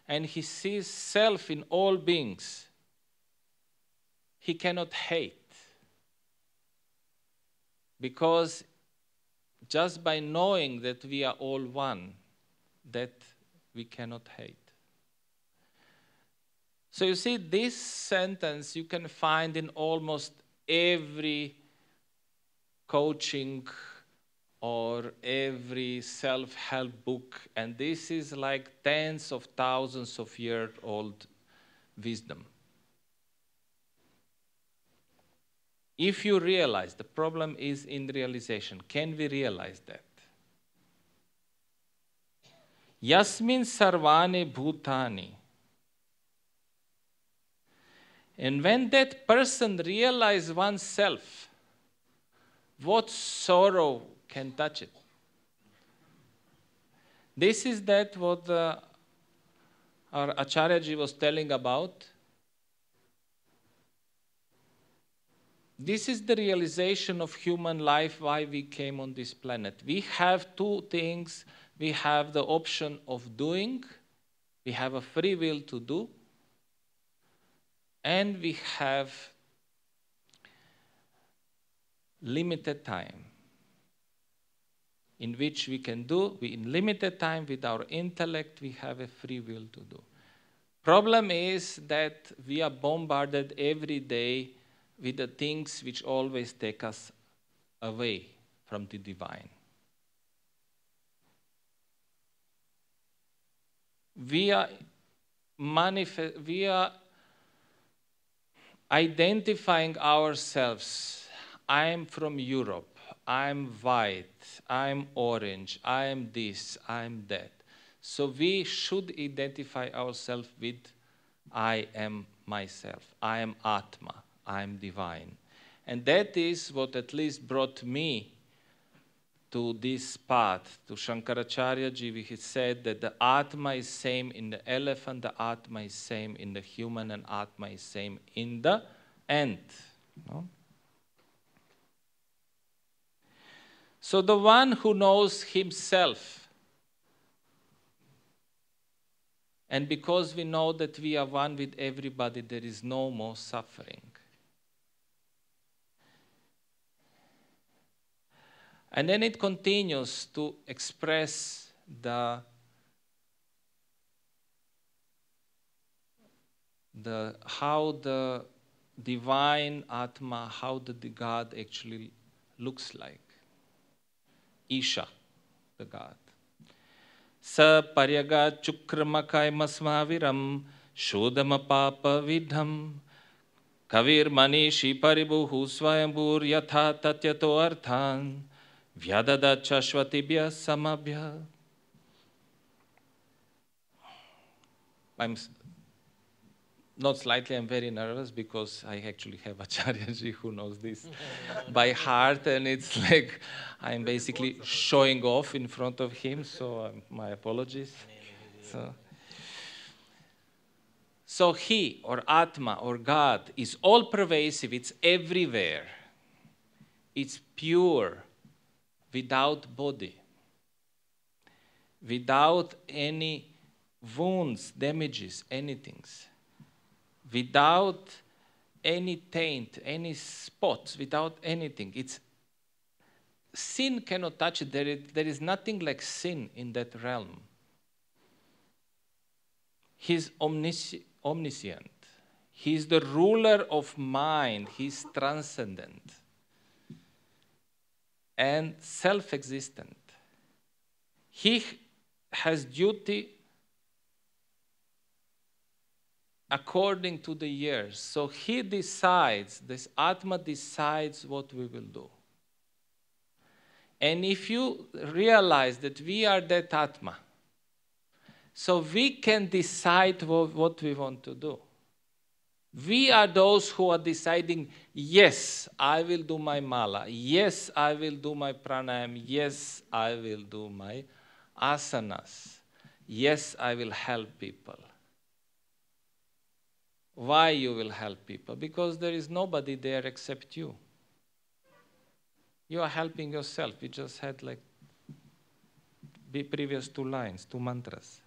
and he sees self in all beings, he cannot hate. Because just by knowing that we are all one, that we cannot hate. So you see, this sentence you can find in almost every coaching or every self-help book, and this is like tens of thousands of years old wisdom. If you realize, the problem is in realization. Can we realize that? Yasmin sarvane bhutani. And when that person realizes oneself, what sorrow can touch it? This is that what our Acharyaji was telling about. This is the realization of human life, why we came on this planet. We have two things. We have the option of doing. We have a free will to do. And we have limited time in which we can do. In limited time with our intellect, we have a free will to do. Problem is that we are bombarded every day with the things which always take us away from the divine. We are identifying ourselves. I am from Europe. I am white. I am orange. I am this. I am that. So we should identify ourselves with I am myself. I am Atma. I am divine. And that is what at least brought me to this path. To Shankaracharya ji, he said that the Atma is same in the elephant, the Atma is same in the human, and Atma is same in the ant. No? So the one who knows himself, and because we know that we are one with everybody, there is no more suffering. And then it continues to express how the divine Atma, how the God actually looks like. Isha, the God. Sa paryaga chukramakai masmaviram shodama papa vidham kavir manishi paribuhu swayambur yatha tatyato arthan vyadada chashvatibhya samabhya. I'm not slightly, I'm very nervous because I actually have Acharyaji who knows this by heart, and it's like I'm basically showing off in front of him, so my apologies. So he, or Atma, or God, is all-pervasive, it's everywhere. It's pure, without body, without any wounds, damages, anything. Without any taint, any spots, without anything. Sin cannot touch it. There is nothing like sin in that realm. He's omniscient. He's the ruler of mind. He's transcendent and self-existent. He has duty according to the years. So he decides, this Atma decides what we will do. And if you realize that we are that Atma, so we can decide what we want to do. We are those who are deciding, yes, I will do my mala. Yes, I will do my pranayam. Yes, I will do my asanas. Yes, I will help people. Why you will help people? Because there is nobody there except you. You are helping yourself. We just had like the previous two lines, two mantras.